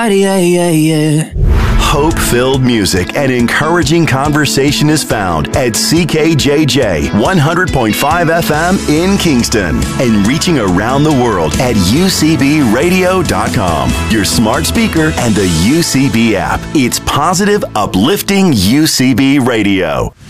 Yeah, yeah, yeah. Hope-filled music and encouraging conversation is found at CKJJ 100.5 FM in Kingston and reaching around the world at UCBradio.com, your smart speaker and the UCB app. It's positive, uplifting UCB Radio.